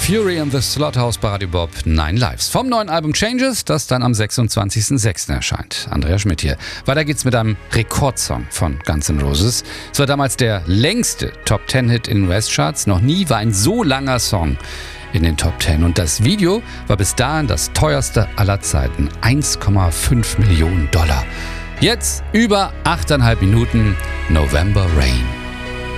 Fury in the Slaughterhouse bei Radio Bob 9 Lives. Vom neuen Album Changes, das dann am 26.06. erscheint. Andrea Schmidt hier. Weiter geht's mit einem Rekordsong von Guns N' Roses. Es war damals der längste Top-10-Hit in den US-Charts. Noch nie war ein so langer Song in den Top 10. Und das Video war bis dahin das teuerste aller Zeiten. 1,5 Millionen $. Jetzt über 8,5 Minuten November Rain.